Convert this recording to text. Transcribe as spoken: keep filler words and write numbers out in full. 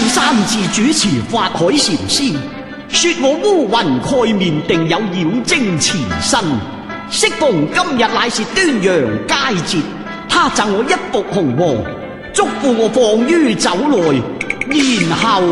三字主持法海禪師，說我烏雲蓋面，定有妖精纏身。適逢今日乃是端陽佳節，他贈我一幅紅荷，囑咐我放於酒內，然後